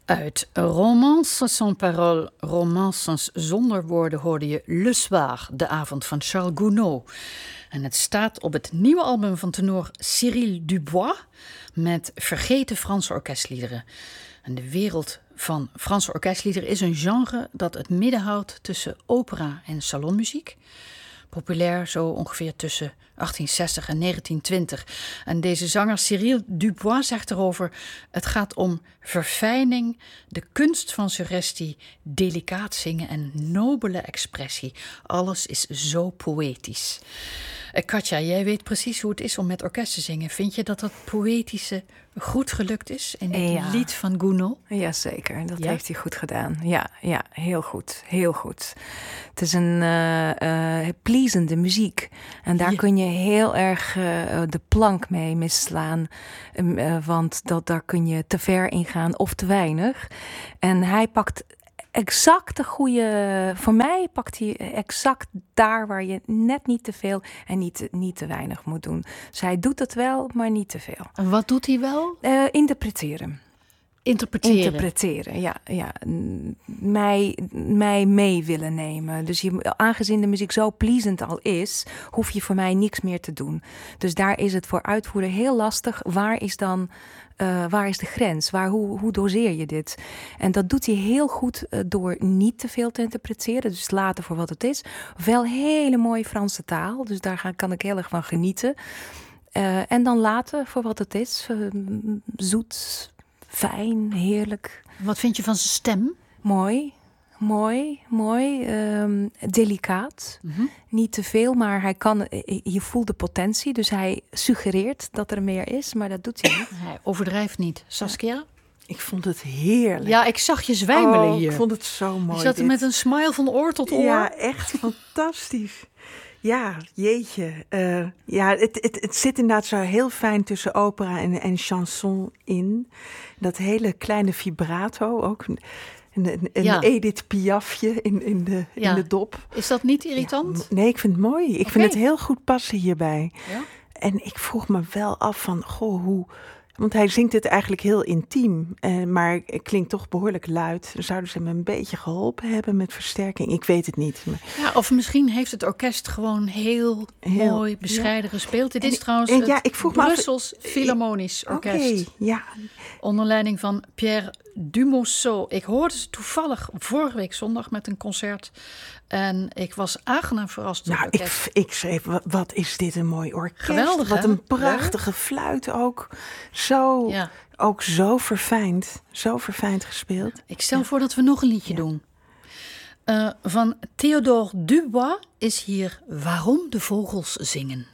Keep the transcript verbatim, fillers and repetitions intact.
Uit Romances sans paroles, romances zonder woorden, hoorde je Le Soir, de avond van Charles Gounod. En het staat op het nieuwe album van tenor Cyril Dubois met vergeten Franse orkestliederen. En de wereld van Franse orkestliederen is een genre dat het midden houdt tussen opera en salonmuziek. Populair zo ongeveer tussen achttien zestig en negentien twintig. En deze zanger Cyril Dubois zegt erover: het gaat om verfijning, de kunst van suggestie, delicaat zingen en nobele expressie. Alles is zo poëtisch. Uh, Katja, jij weet precies hoe het is om met orkest te zingen. Vind je dat dat poëtische goed gelukt is in dit ja. lied van Gounod? Jazeker, dat Ja? heeft hij goed gedaan. Ja, ja, heel goed, heel goed. Het is een uh, uh, pleasende muziek. En daar ja. kun je heel erg uh, de plank mee misslaan. Uh, want dat, daar kun je te ver in gaan of te weinig. En hij pakt exact de goede... Voor mij pakt hij exact daar waar je net niet te veel en niet, niet te weinig moet doen. Dus hij doet het wel, maar niet te veel. En wat doet hij wel? Uh, interpreteren. Interpreteren. Interpreteren, ja. ja. Mij, mij mee willen nemen. Dus je, aangezien de muziek zo pleasant al is, hoef je voor mij niks meer te doen. Dus daar is het voor uitvoeren heel lastig. Waar is dan, uh, waar is de grens? Waar, hoe, hoe doseer je dit? En dat doet hij heel goed uh, door niet te veel te interpreteren. Dus laten voor wat het is. Wel hele mooie Franse taal. Dus daar ga, kan ik heel erg van genieten. Uh, en dan laten voor wat het is. Uh, zoet. Fijn, heerlijk. Wat vind je van zijn stem? Mooi, mooi, mooi. Um, delicaat. Mm-hmm. Niet te veel, maar hij kan, je voelt de potentie. Dus hij suggereert dat er meer is, maar dat doet hij niet. Hij overdrijft niet. Saskia? Ja. Ik vond het heerlijk. Ja, ik zag je zwijmelen oh, hier. Ik vond het zo mooi. Je zat er met een smile van oor tot oor. Ja, echt fantastisch. Ja, jeetje. Uh, ja, het, het, het zit inderdaad zo heel fijn tussen opera en, en chanson in. Dat hele kleine vibrato ook. Een, een, een ja. Edith Piafje in, in, de, ja. in de dop. Is dat niet irritant? Ja, nee, ik vind het mooi. Ik okay. vind het heel goed passen hierbij. Ja? En ik vroeg me wel af van, goh, hoe... Want hij zingt het eigenlijk heel intiem, eh, maar het klinkt toch behoorlijk luid. Zouden ze hem een beetje geholpen hebben met versterking? Ik weet het niet. Maar... Ja, of misschien heeft het orkest gewoon heel, heel mooi bescheiden ja. gespeeld. Dit is en, trouwens en, ja, ik vroeg het Brussels af... Philharmonisch Orkest. Okay, ja. Onder leiding van Pierre Dumonceau. Ik hoorde ze toevallig vorige week zondag met een concert. En ik was aangenaam verrast door nou, het orkest. Ik, ik schreef, wat, wat is dit een mooi orkest. Geweldig, Wat hè? een prachtige ja. fluit ook. Zo, ja. ook zo verfijnd. Zo verfijnd gespeeld. Ik stel ja. voor dat we nog een liedje ja. doen. Uh, van Théodore Dubois is hier Waarom de vogels zingen.